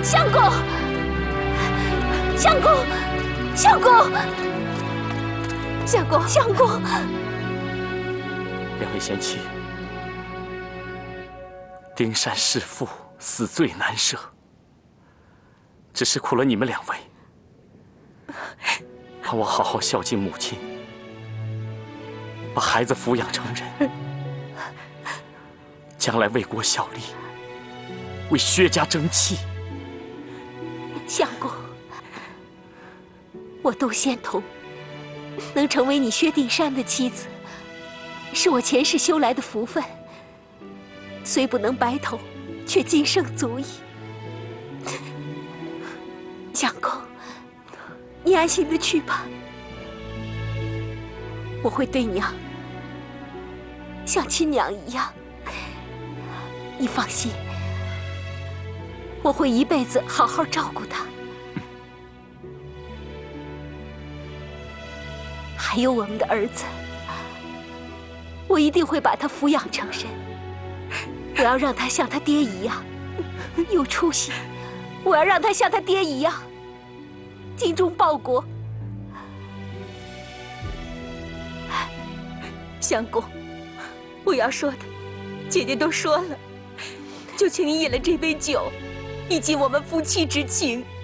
相公，相公，相公，相公，相公， 两位贤妻，丁山弑父，死罪难赦，只是苦了你们两位。让我好好孝敬母亲，把孩子抚养成人，将来为国效力，为薛家争气。 相公，我窦仙童能成为你薛丁山的妻子，是我前世修来的福分。虽不能白头，却今生足矣。相公，你安心的去吧，我会对娘像亲娘一样。你放心，我会一辈子好好照顾她。还有我们的儿子，我一定会把他抚养成人。我要让他像他爹一样有出息，我要让他像他爹一样精忠报国。 相公，我要说的，姐姐都说了，就请你饮了这杯酒，以及我们夫妻之情。